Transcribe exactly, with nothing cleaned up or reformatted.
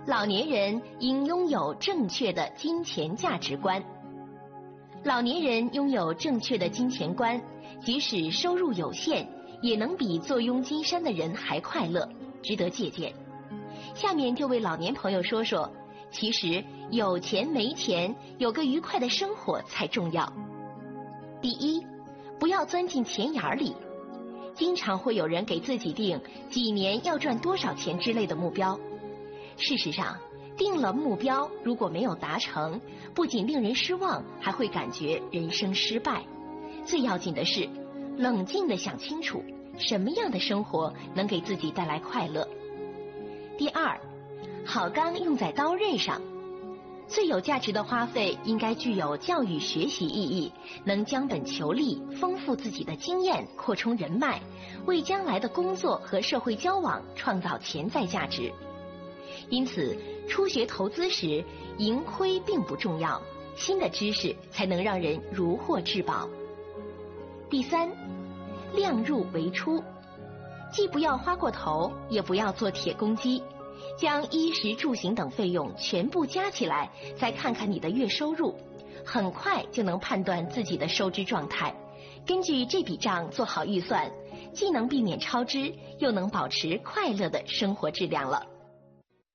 老年人应拥有正确的金钱价值观。老年人拥有正确的金钱观，即使收入有限，也能比坐拥金山的人还快乐，值得借鉴。下面就为老年朋友说说，其实有钱没钱，有个愉快的生活才重要。第一，不要钻进钱眼里。经常会有人给自己定几年要赚多少钱之类的目标，事实上，定了目标如果没有达成，不仅令人失望，还会感觉人生失败。最要紧的是，冷静地想清楚，什么样的生活能给自己带来快乐。第二，好钢用在刀刃上。最有价值的花费应该具有教育学习意义，能将本求利，丰富自己的经验，扩充人脉，为将来的工作和社会交往创造潜在价值。因此，初学投资时，盈亏并不重要，新的知识才能让人如获至宝。第三，量入为出，既不要花过头，也不要做铁公鸡。将衣食住行等费用全部加起来，再看看你的月收入，很快就能判断自己的收支状态。根据这笔账做好预算，既能避免超支，又能保持快乐的生活质量了。